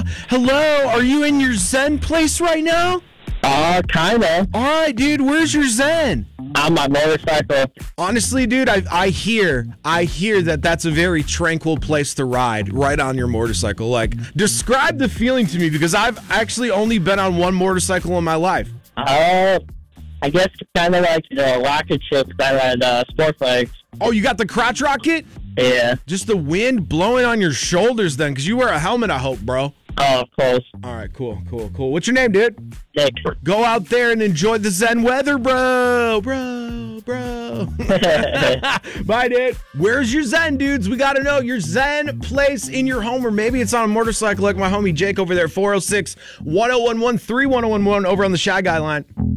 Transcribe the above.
Hello, are you in your Zen place right now? Kinda. All right, dude, where's your Zen? On my motorcycle. Honestly, dude, I hear that that's a very tranquil place to ride, right on your motorcycle. Like, describe the feeling to me, because I've actually only been on one motorcycle in my life. I guess kind of like rocket ships. I ride sport bikes. Oh, you got the crotch rocket? Yeah. Just the wind blowing on your shoulders then, because you wear a helmet, I hope, bro. Oh, close. All right, cool. What's your name, dude? Nick. Go out there and enjoy the Zen weather, bro. Bye, dude. Where's your Zen, dudes? We got to know your Zen place in your home, or maybe it's on a motorcycle like my homie Jake over there, 406-1011-3111 over on the Shy Guy line.